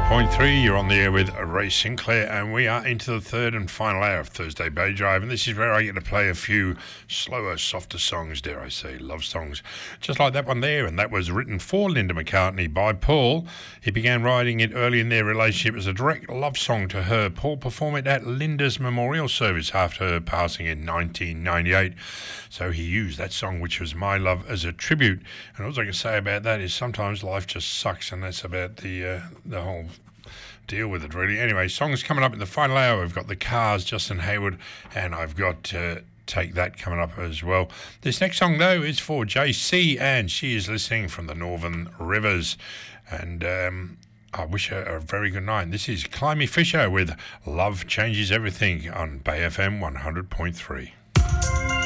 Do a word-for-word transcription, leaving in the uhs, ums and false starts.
Point three, you're on the air with Ray Sinclair, and we are into the third and final hour of Thursday Bay Drive, and this is where I get to play a few slower, softer songs, dare I say, love songs, just like that one there, and that was written for Linda McCartney by Paul. He began writing it early in their relationship as a direct love song to her. Paul performed it at Linda's memorial service after her passing in nineteen ninety-eight, so he used that song, which was My Love, as a tribute. And all I can say about that is sometimes life just sucks, and that's about the uh, the whole deal with it, really. Anyway, songs coming up in the final hour. We've got The Cars, Justin Hayward, and I've got uh, Take That coming up as well. This next song, though, is for J C, and she is listening from the Northern Rivers. And um, I wish her a very good night. This is Climby Fisher with Love Changes Everything on Bay F M one hundred point three.